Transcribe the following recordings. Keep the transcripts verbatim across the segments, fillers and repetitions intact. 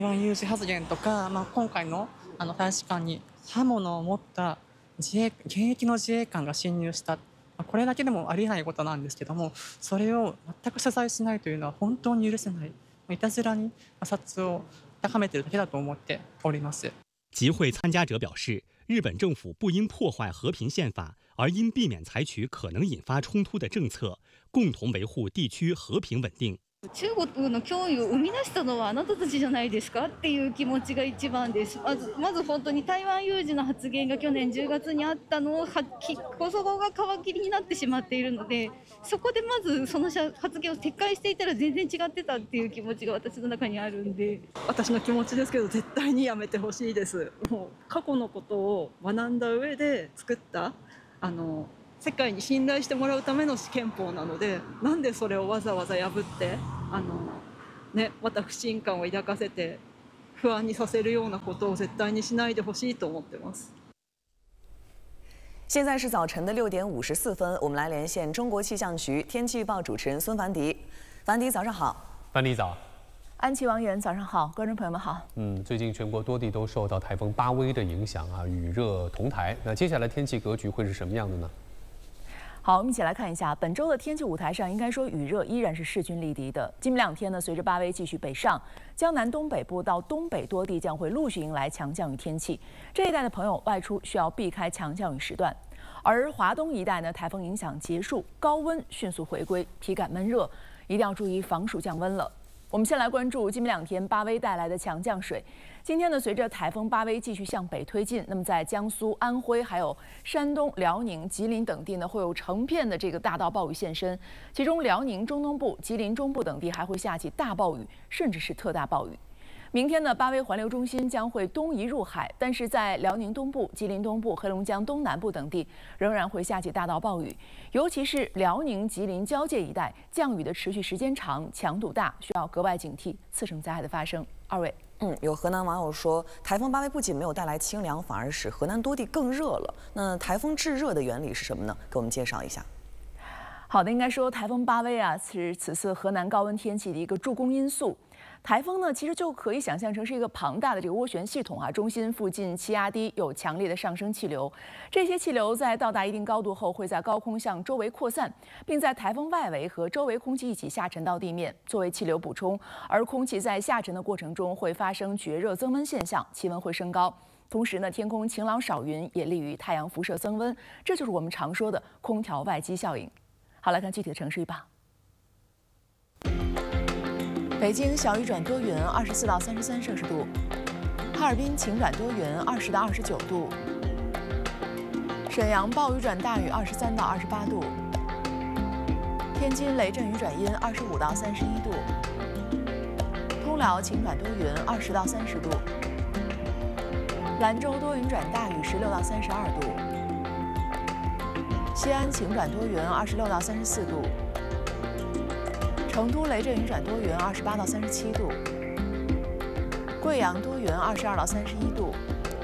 台湾有事発言とか、まあ、今回のあの大使館に刃物を持った自衛現役の自衛官が侵入した、これだけでもありえないことなんですけども、それを全く謝罪しないというのは本当に許せない、いたずらに摩擦を高めているだけだと思っております。 集会参加者表示，日本政府不应破坏和平宪法，而应避免采取可能引发冲突的政策，共同维护地区和平稳定。 中国の脅威を生み出したのはあなたたちじゃないですかっていう気持ちが一番です。まずまず本当に台湾有事の発言が去年じゅうがつにあったのをこそこが皮切りになってしまっているので、そこでまずその発言を撤回していたら全然違ってたっていう気持ちが私の中にあるんで、 私の気持ちですけど絶対にやめてほしいです。もう過去のことを学んだ上で作ったあの世界に信頼してもらうための憲法なので、なんでそれをわざわざ破ってあの、ね、また不信感を抱かせて不安にさせるようなことを絶対にしないでほしいと思ってます。 现在是早晨的六点五十四分，我们来连线中国气象局天气预报主持人孙凡迪。凡迪，早上好。 凡迪早。 安琪、王源，早上好，观众朋友们好。 嗯，最近全国多地都受到台风巴威的影响啊，雨热同台。那接下来天气格局会是什么样的呢？ 好，我们一起来看一下本周的天气舞台上，应该说雨热依然是势均力敌的。今明两天呢，随着巴威继续北上，江南东北部到东北多地将会陆续迎来强降雨天气。这一带的朋友外出需要避开强降雨时段。而华东一带呢，台风影响结束，高温迅速回归，体感闷热，一定要注意防暑降温了。我们先来关注今明两天巴威带来的强降水。今天呢，随着台风巴威继续向北推进，那么在江苏、安徽、还有山东、辽宁、吉林等地呢，会有成片的这个大到暴雨现身。其中，辽宁中东部、吉林中部等地还会下起大暴雨，甚至是特大暴雨。明天呢，巴威环流中心将会东移入海，但是在辽宁东部、吉林东部、黑龙江东南部等地仍然会下起大到暴雨，尤其是辽宁、吉林交界一带，降雨的持续时间长、强度大，需要格外警惕次生灾害的发生。二位， 嗯，有河南网友说，台风巴威不仅没有带来清凉，反而使河南多地更热了。那台风制热的原理是什么呢？给我们介绍一下。 好的，应该说台风巴威啊是此次河南高温天气的一个助攻因素。台风呢，其实就可以想象成是一个庞大的这个涡旋系统啊，中心附近气压低，有强烈的上升气流。这些气流在到达一定高度后，会在高空向周围扩散，并在台风外围和周围空气一起下沉到地面，作为气流补充。而空气在下沉的过程中会发生绝热增温现象，气温会升高。同时呢，天空晴朗少云，也利于太阳辐射增温，这就是我们常说的空调外机效应。好，来看具体的城市预报。北京小雨转多云，二十四到三十三摄氏度；哈尔滨晴转多云，二十到二十九度；沈阳暴雨转大雨，二十三到二十八度；天津雷阵雨转阴，二十五到三十一度；通辽晴转多云，二十到三十度；兰州多云转大雨，十六到三十二度；西安晴转多云，二十六到三十四度。成都雷阵雨转多云，二十八到三十七度；贵阳多云，二十二到三十一度；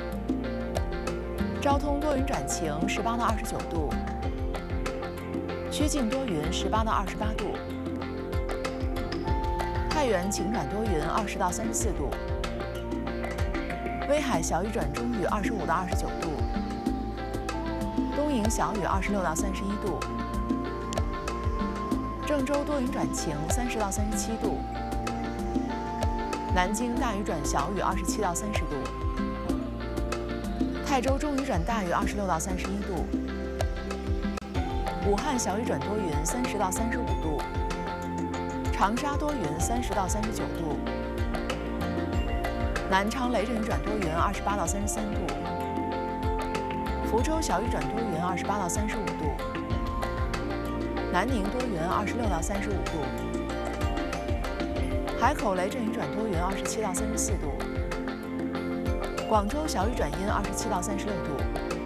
昭通多云转晴，十八到二十九度；曲靖多云，十八到二十八度；太原晴转多云，二十到三十四度；威海小雨转中雨，二十五到二十九度；东营小雨，二十六到三十一度。郑州多云转晴，三十到三十七度；南京大雨转小雨，二十七到三十度；泰州中雨转大雨，二十六到三十一度；武汉小雨转多云，三十到三十五度；长沙多云，三十到三十九度；南昌雷阵雨转多云，二十八到三十三度；福州小雨转多云，二十八到三十五度。南宁多云，二十六到三十五度；海口雷阵雨转多云，二十七到三十四度；广州小雨转阴，二十七到三十六度。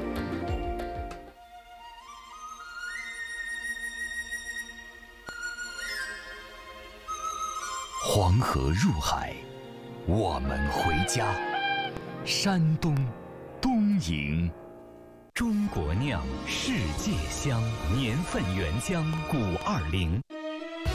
黄河入海，我们回家。山东东营。中国酿世界香，年份原浆古二零。